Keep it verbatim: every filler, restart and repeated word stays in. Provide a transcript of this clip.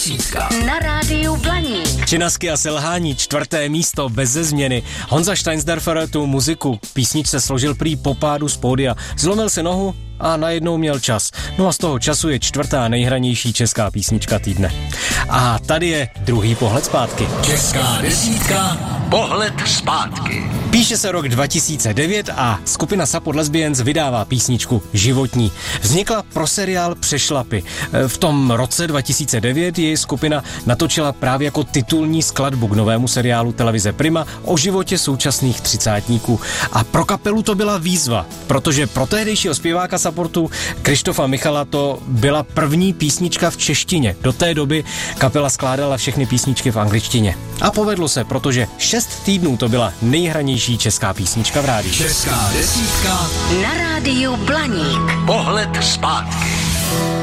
Na rádiu Blaník. Činasky a selhání, čtvrté místo, beze změny. Honza Steinsdorfer tu muziku písničce složil prý po pádu z pódia. Zlomil si nohu a najednou měl čas. No a z toho času je čtvrtá nejhranější česká písnička týdne. A tady je druhý pohled zpátky. Česká desítka, pohled zpátky. Píše se rok dva tisíce devět a skupina Support Lesbians vydává písničku Životní. Vznikla pro seriál Přešlapy. V tom roce dva tisíce devět ji skupina natočila právě jako titulní skladbu k novému seriálu televize Prima o životě současných třicátníků. A pro kapelu to byla výzva, protože pro tehdejšího zpěváka Supportu Krištofa Michala to byla první písnička v češtině. Do té doby kapela skládala všechny písničky v angličtině. A povedlo se, protože šest týdnů to byla nejhranější česká písnička v rádiu. Česká desítka Na rádiu Blaník. pohled zpátky.